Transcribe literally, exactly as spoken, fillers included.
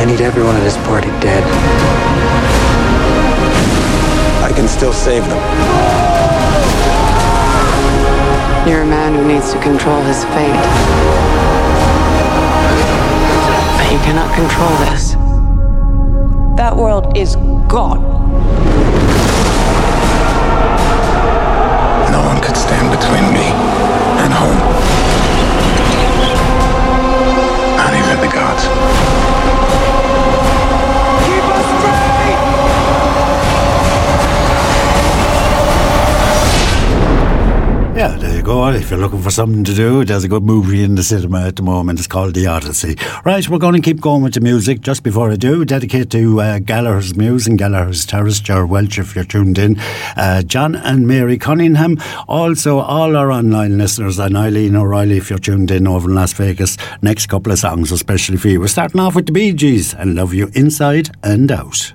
I need everyone at this party dead. I can still save them. You're a man who needs to control his fate. But you cannot control this. That world is gone. No one could stand between me and home. Not even the gods. Keep us free! Yeah, there you go. If you're looking for something to do, there's a good movie in the cinema at the moment. It's called The Odyssey. Right, we're going to keep going with the music. Just before I do, dedicate to uh, Gallagher's Muse and Gallagher's Terrace, Ger Welch, if you're tuned in. Uh, John and Mary Cunningham. Also, all our online listeners, and Eileen O'Reilly, if you're tuned in over in Las Vegas. Next couple of songs, especially for you. We're starting off with the Bee Gees and Love You Inside and Out.